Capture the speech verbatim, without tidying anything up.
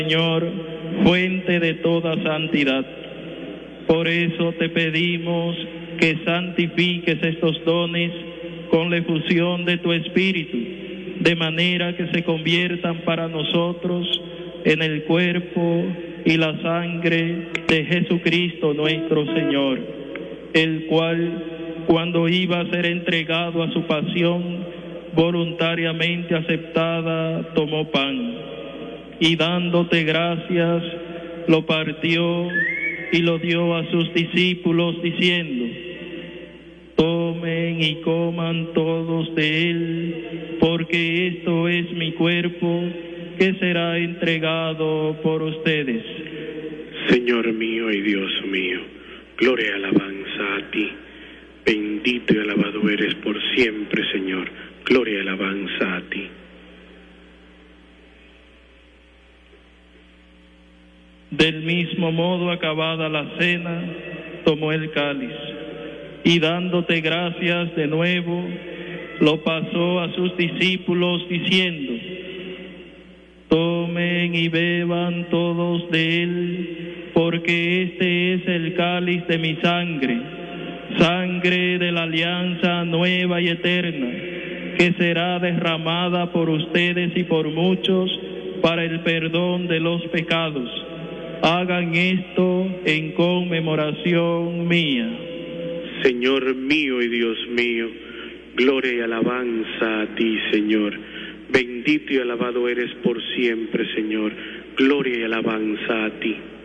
Señor, fuente de toda santidad. Por eso te pedimos que santifiques estos dones con la efusión de tu Espíritu, de manera que se conviertan para nosotros en el cuerpo y la sangre de Jesucristo nuestro Señor, el cual, cuando iba a ser entregado a su pasión, voluntariamente aceptada, tomó pan, y dándote gracias, lo partió y lo dio a sus discípulos, diciendo: tomen y coman todos de él, porque esto es mi cuerpo, que será entregado por ustedes. Señor mío y Dios mío, gloria y alabanza a ti. Bendito y alabado eres por siempre, Señor. Gloria y alabanza a ti. Del mismo modo, acabada la cena, tomó el cáliz, y dándote gracias de nuevo, lo pasó a sus discípulos, diciendo: tomen y beban todos de él, porque este es el cáliz de mi sangre, sangre de la alianza nueva y eterna, que será derramada por ustedes y por muchos para el perdón de los pecados. Hagan esto en conmemoración mía. Señor mío y Dios mío, gloria y alabanza a ti, Señor. Bendito y alabado eres por siempre, Señor. Gloria y alabanza a ti.